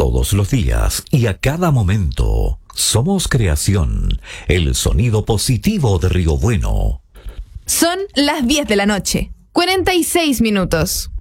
Todos los días y a cada momento. Somos Creación, el sonido positivo de Río Bueno. Son las 10 de la noche, 46 minutos.